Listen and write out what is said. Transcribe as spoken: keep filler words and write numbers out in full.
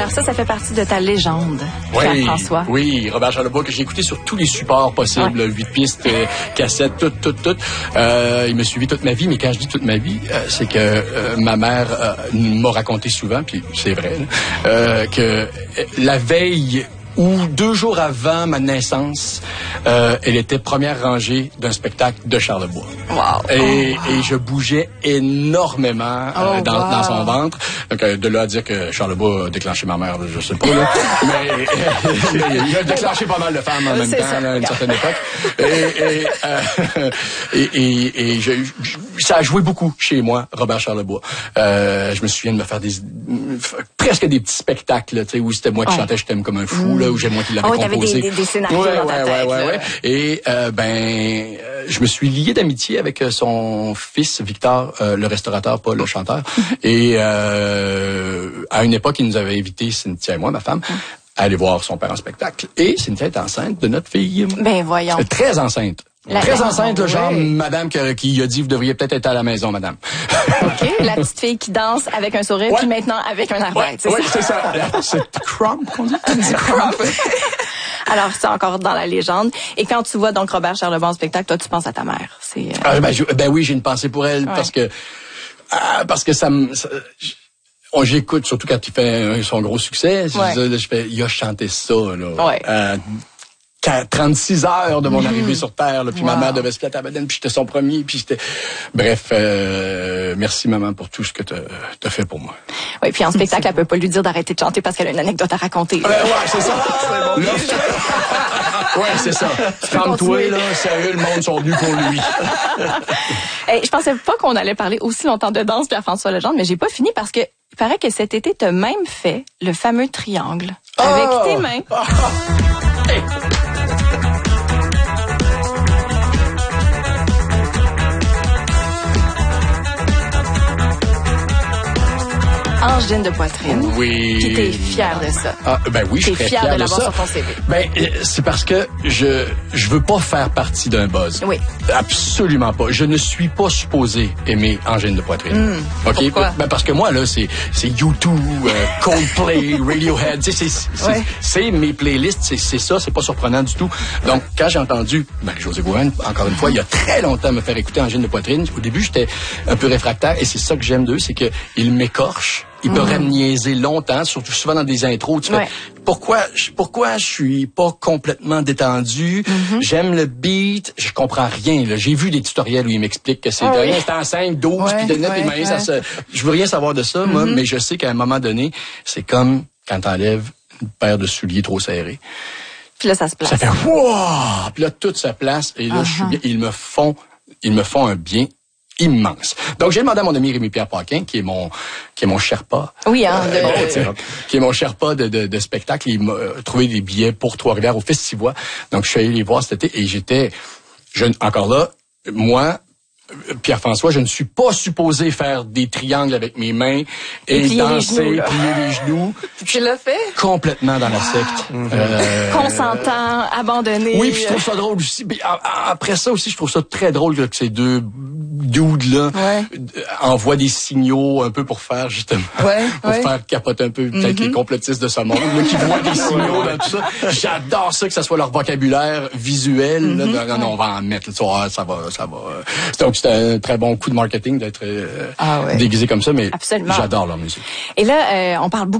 Alors ça, ça fait partie de ta légende, oui, Pierre-François. Oui, Robert Charlebois, que j'ai écouté sur tous les supports possibles, huit ouais. pistes, euh, cassettes, tout, tout, tout. Euh, il m'a suivi toute ma vie, mais quand je dis toute ma vie, euh, c'est que euh, ma mère euh, m'a raconté souvent, puis c'est vrai, euh, que la veille ou deux jours avant ma naissance, euh, elle était première rangée d'un spectacle de Charlebois. Wow. Et, oh, wow. et je bougeais énormément euh, oh, dans, wow. dans son ventre. Donc, euh, de là à dire que Charlebois a déclenché ma mère, je sais pas, là. mais, mais il a déclenché pas mal de femmes en même c'est temps, ça, là, à une certaine époque. Et, et, euh, et, et, et je, je, ça a joué beaucoup chez moi, Robert Charlebois. Euh, je me souviens de me faire des presque des petits spectacles, tu sais, où c'était moi qui oh. chantais « Je t'aime comme un fou mmh. », là, où j'ai moi qui l'avais oh, composé. Il y avait des, des, des scénarios ouais, dans ouais, ta tête. Ouais, ouais, ouais. Et euh, ben, euh, je me suis lié d'amitié avec euh, son fils Victor, euh, le restaurateur, pas le chanteur. Et euh, à une époque, il nous avait invités, Cynthia et moi, ma femme, à aller voir son père en spectacle. Et Cynthia est enceinte de notre fille. Ben voyons. Euh, très enceinte. La Très la enceinte, ouais. le genre madame qui, qui a dit vous devriez peut-être être à la maison, madame. OK. La petite fille qui danse avec un sourire, ouais. puis maintenant avec un air ouais. bête. Oui, c'est ça. C'est crump qu'on dit. Du crump. Alors, c'est encore dans la légende. Et quand tu vois donc Robert Charlebois en spectacle, toi, tu penses à ta mère. C'est, euh... ah, ben, je, ben oui, j'ai une pensée pour elle ouais. parce que ah, parce que ça me... On j'écoute, surtout quand il fait son gros succès. Ouais. Je, je fais, il a chanté ça, là. Ouais. Euh, trente-six heures de mon mmh. arrivée sur Terre, là, puis wow. ma mère devait se flatter à Baden, puis j'étais son premier, puis j'étais... Bref, euh, merci maman pour tout ce que tu as fait pour moi. Oui, puis en spectacle, elle peut pas lui dire d'arrêter de chanter parce qu'elle a une anecdote à raconter. Euh, ouais, c'est ça. C'est bon. Ouais, c'est ça. Calme-toi, là, sérieux, le monde sont venus pour lui. Hey, je pensais pas qu'on allait parler aussi longtemps de danse, Pierre-François Legendre, mais j'ai pas fini parce que il paraît que cet été, t'as même fait le fameux triangle oh! avec tes mains. Oh! Hey! Angine de poitrine. Oui. Puis t'es fier de ça. Ah, ben oui, je suis fier, fier de de l'avoir ça. sur ton C V. Ben, c'est parce que je je veux pas faire partie d'un buzz. Oui. Absolument pas. Je ne suis pas supposé aimer Angine de poitrine. Mmh. OK? Pourquoi? Ben parce que moi, là, c'est c'est U deux, euh, Coldplay, Radiohead. Tu sais, c'est c'est, ouais. c'est mes playlists, c'est c'est ça, c'est pas surprenant du tout. Donc, quand j'ai entendu Marie-Josée Bouin, encore une fois, il y a très longtemps, me faire écouter Angine de poitrine, au début, j'étais un peu réfractaire et c'est ça que j'aime d'eux, c'est que ils m'écorchent. Il pourrait mmh. me niaiser longtemps, surtout souvent dans des intros. Tu ouais. fais, pourquoi, pourquoi je suis pas complètement détendu? Mmh. J'aime le beat, je comprends rien. Là. J'ai vu des tutoriels où ils m'expliquent que c'est oh, de oui. rien, c'est en cinq, douze, ouais, puis de neuf ouais, et mains, ouais. ça se... Je veux rien savoir de ça, mmh. moi, mais je sais qu'à un moment donné, c'est comme quand t'enlèves une paire de souliers trop serrés. Puis là, ça se place. Ça fait wow! Puis là, tout se place, et là, uh-huh. je suis bien. Ils me font, ils me font un bien immense. Donc, j'ai demandé à mon ami Rémi-Pierre Paquin, qui est mon, qui est mon Sherpa. Oui, hein. Euh, de... bon, qui est mon Sherpa de, de, de spectacle. Il m'a trouvé des billets pour Trois-Rivières au Festivois. Donc, je suis allé les voir cet été et j'étais, je, encore là, moi, Pierre-François, je ne suis pas supposé faire des triangles avec mes mains et, et danser, plier les genoux. Tu l'as fait? Complètement dans la secte. Mmh. Euh... Consentant, abandonné. Oui, puis je trouve ça drôle aussi. Après ça aussi, je trouve ça très drôle que ces deux dudes-là ouais. envoient des signaux un peu pour faire, justement, ouais, pour ouais. faire capoter un peu peut-être mm-hmm. les complotistes de ce monde, là, qui voient des signaux dans tout ça. J'adore ça, que ça soit leur vocabulaire visuel. Mm-hmm. Là, non, non, on va en mettre. Là, ça va, ça va. Donc, c'est un très bon coup de marketing d'être euh, ah ouais. déguisé comme ça, mais Absolument. J'adore leur musique. Et là, euh, on parle beaucoup